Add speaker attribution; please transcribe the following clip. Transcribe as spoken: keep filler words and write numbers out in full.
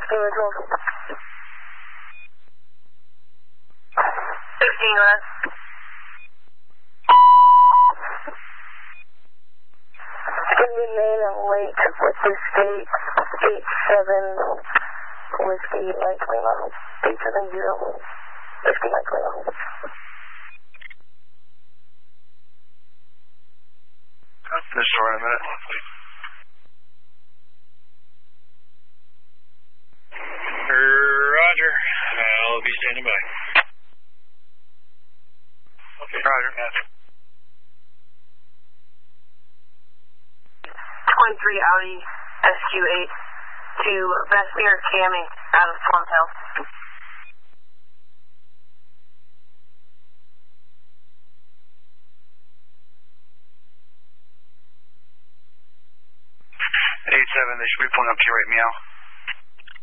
Speaker 1: twelve. sixteen, left. Indian man and Lake with the state eight seven Whiskey Mike Lima. eight seven zero Whiskey Mike Lima.
Speaker 2: Just for a minute. Roger. I'll be standing by. Okay, Roger.
Speaker 1: twenty-three Audi S Q eight to Vesper Cammy out of Plum Hill.
Speaker 2: eight seven, they should be pulling up to you right meow.